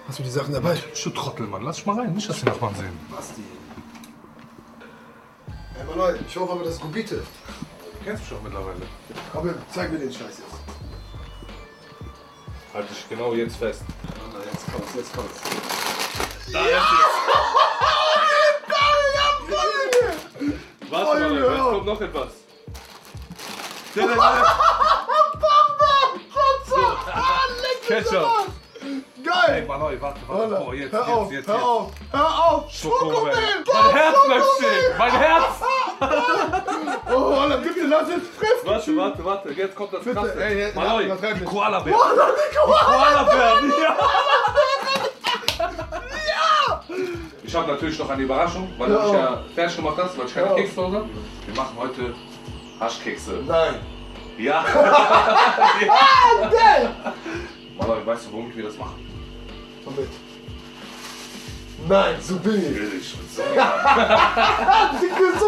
Hast du die Sachen dabei? Du Trottel, Mann. Lass dich mal rein. Nicht, dass die Nachbarn sehen. Basti. Ey, Mann, ich hoffe aber, das ist Gubite. Du kennst mich doch mittlerweile. Aber zeig mir den Scheiß jetzt. Halt dich genau jetzt fest. Mann, jetzt kommt's, jetzt kommt's. Da ist es. Warte mal, jetzt kommt noch etwas. Ketchup. Geil! Ey, Mann, warte. Oh, jetzt. Hör auf! Schokomel! Mein Herz bleibt stehen! Mein Herz! Oh, Alter, bitte lass jetzt frisch! Warte. Jetzt kommt das Bitte, Krasse. ey, Maloi, übertreib nicht. Koala-Bär. Koala! Koala-Bär, ja! Ich habe natürlich noch eine Überraschung, weil du mich ja fertig gemacht hast, weil ich keine Kekse habe. Wir machen heute Haschkekse. Nein! Ja! Geil! Maloi, weißt du, womit wir das machen? Womit? Nein, so billig! Billig. Dicke